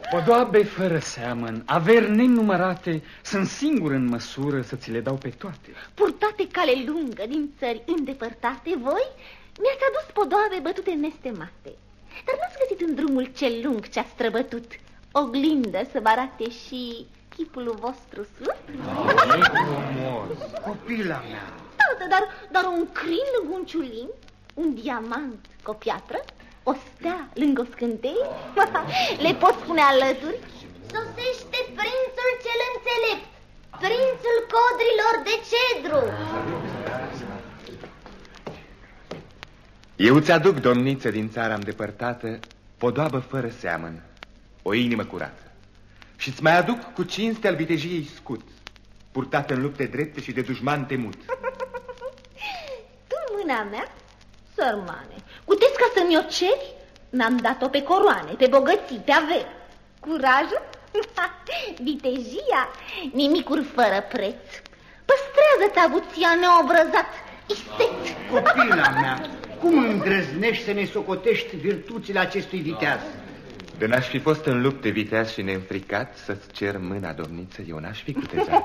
Podoabe fără seamăn, averi nenumărate, sunt singur în măsură să ți le dau pe toate. Purtate cale lungă din țări îndepărtate, voi mi-ați adus podoabe bătute nestemate. Dar n-ați găsit în drumul cel lung ce-a străbătut oglindă să vă arate și chipul vostru sfânt? E frumos, copila mea. Dar un crin lângă un ciulin, un diamant cu o piatră, o stea lângă o scânteie, le pot spune alături? Sosește prințul cel înțelept, prințul codrilor de cedru. Eu ți-aduc, domniță din țara îndepărtată, podoabă fără seamăn, o inimă curată. Și-ți mai aduc cu cinste al vitejiei scut, purtată în lupte drepte și de dușman temut. Tu în mâna mea, sărmane, puteți ca să mi-o ceri? N-am dat-o pe coroane, pe bogății, pe averi. Curajul? Vitejia? Nimicuri fără preț. Păstrează-ți avuția neobrăzat, isteț. Copila mea, cum îndrăznești să ne socotești virtuțile acestui viteaz? De n-aș fi fost în lupte viteaz și neînfricat să-ți cer mâna, domniță, eu n-aș fi cutezat.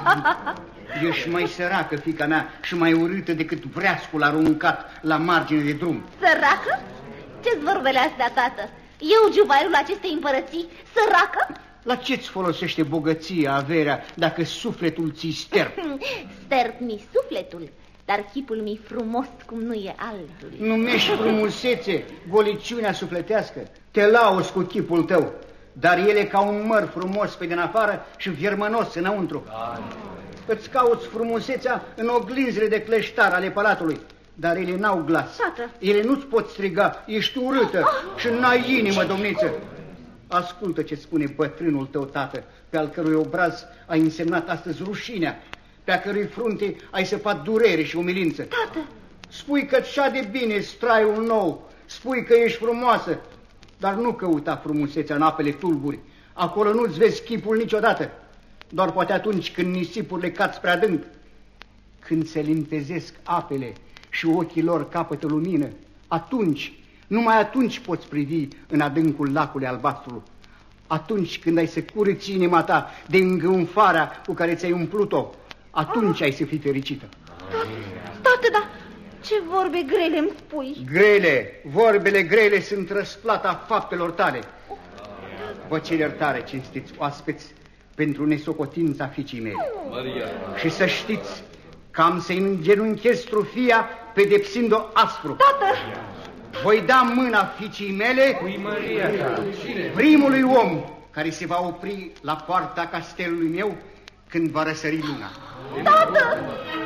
Ești mai săracă, fiica mea, și mai urâtă decât vreascul aruncat la margine de drum. Săracă? Ce-ți vorbele astea, tată? Eu, juvairul acestei împărății, săracă? La ce-ți folosește bogăția, averea, dacă sufletul ți-i sterp? Sterp mi sufletul, dar chipul mi frumos cum nu e altul. Numești frumusețe goliciunea sufletească. Te lauzi cu chipul tău, dar el e ca un măr frumos pe din afară și viermănos înăuntru. Îți cauți frumusețea în oglinzile de cleștar ale palatului, dar ele n-au glas. Tată. Ele nu-ți pot striga, ești urâtă și n-ai inimă, domniță. Ascultă ce spune bătrânul tău, tată, pe al cărui obraz ai însemnat astăzi rușinea, pe a cărui frunte ai săpat durere și umilință. Tată. Spui că-ți șade bine straiul nou, spui că ești frumoasă, dar nu căuta frumusețea în apele tulburi. Acolo nu-ți vezi chipul niciodată, doar poate atunci când nisipurile cad spre adânc. Când se limpezesc apele și ochii lor capătă lumină, atunci, numai atunci poți privi în adâncul lacului albastru. Atunci când ai să curăți inima ta de îngânfarea cu care ți-ai umplut-o, atunci ai să fii fericită. Tată, da, ce vorbe grele îmi spui? Grele, vorbele grele sunt răsplata faptelor tale. Vă cer iertare, cinstiți oaspeți, pentru nesocotința fiicii mele. Și să știți că am să-i îngenunchez trufia pedepsind-o aspru. Tată! Voi da mâna fiicii mele primului om care se va opri la poarta castelului meu când va răsări luna. Tată!